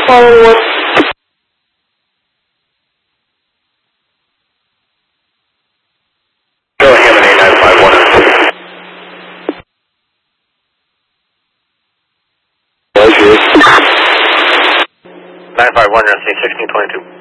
Following 1. Go ahead, 951. 951, you're 1622.